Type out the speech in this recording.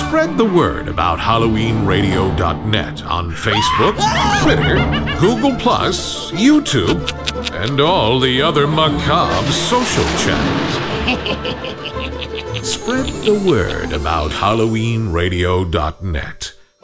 Spread the word about HalloweenRadio.net on Facebook, Twitter, Google+, YouTube, and all the other macabre social channels. Spread the word about HalloweenRadio.net.